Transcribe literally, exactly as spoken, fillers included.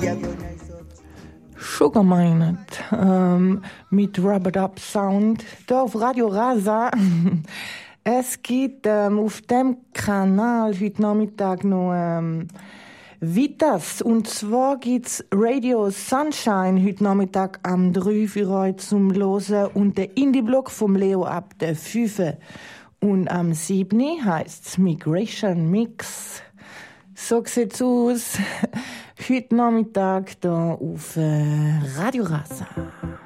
Sugar Minot ähm, mit Rubber Dub Sound da auf Radio Rasa. Es gibt ähm, auf dem Kanal heute Nachmittag noch ähm, Vitas. Und zwar gibt's Radio Sunshine heute Nachmittag am drei für euch zum Hören und der Indie-Block vom Leo ab der fünf. Und am sieben heisst's Migration Mix. So sieht's aus. Heute Nachmittag hier auf äh, Radio Rasa.